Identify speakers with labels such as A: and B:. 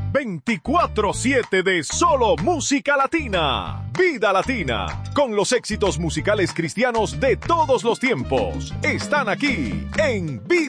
A: 24/7 de solo música latina. Vida Latina, con los éxitos musicales cristianos de todos los tiempos. Están aquí en Vida